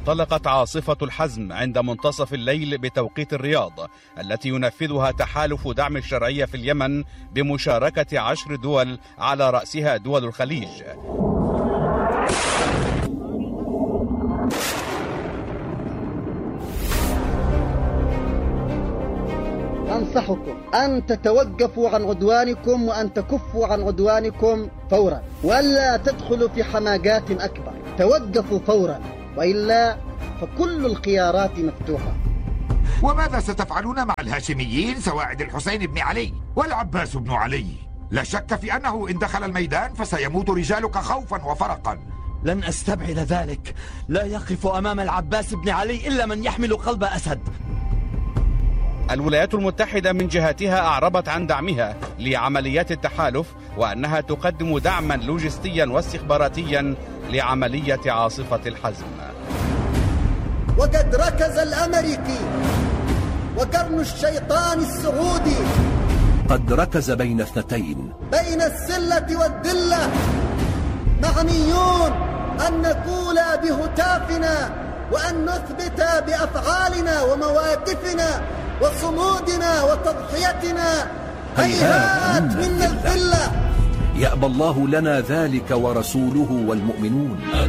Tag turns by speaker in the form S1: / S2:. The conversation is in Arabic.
S1: انطلقت عاصفة الحزم عند منتصف الليل بتوقيت الرياض، التي ينفذها تحالف دعم الشرعية في اليمن بمشاركة 10 دول على رأسها دول الخليج.
S2: أنصحكم أن تتوقفوا عن عدوانكم وأن تكفوا عن عدوانكم فورا، ولا تدخلوا في حماقات أكبر. توقفوا فورا، وإلا فكل الخيارات مفتوحة.
S3: وماذا ستفعلون مع الهاشميين سواعد الحسين بن علي والعباس بن علي؟ لا شك في أنه إن دخل الميدان فسيموت رجالك خوفا وفرقا.
S4: لن أستبعد ذلك. لا يقف أمام العباس بن علي إلا من يحمل قلب أسد.
S1: الولايات المتحدة من جهتها أعربت عن دعمها لعمليات التحالف، وأنها تقدم دعما لوجستيا واستخباراتيا لعملية عاصفة الحزم.
S2: وقد ركز الأمريكي وقرن الشيطان السعودي،
S5: قد ركز بين اثنتين،
S2: بين السلة والدلة، معنيون أن نقول بهتافنا وأن نثبت بأفعالنا ومواقفنا وصمودنا وتضحيتنا. هيهات منا الذلة.
S5: يأبى الله لنا ذلك ورسوله والمؤمنون.